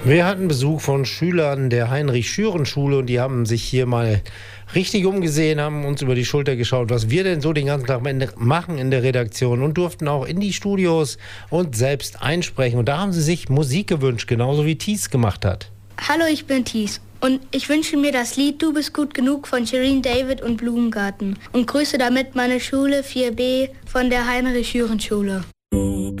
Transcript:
Wir hatten Besuch von Schülern der Heinrich-Schüren-Schule und die haben sich hier mal richtig umgesehen, haben uns über die Schulter geschaut, was wir denn so den ganzen Tag machen in der Redaktion und durften auch in die Studios und selbst einsprechen. Und da haben sie sich Musik gewünscht, genauso wie Thies gemacht hat. Hallo, ich bin Thies und ich wünsche mir das Lied Du bist gut genug von Shirin David und Blumengarten und grüße damit meine Schule 4b von der Heinrich-Schüren-Schule.